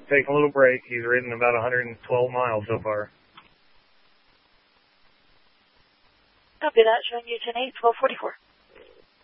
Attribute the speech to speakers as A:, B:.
A: taking a little break. He's ridden about 112 miles so far.
B: Copy that, showing you 10-8, 1244.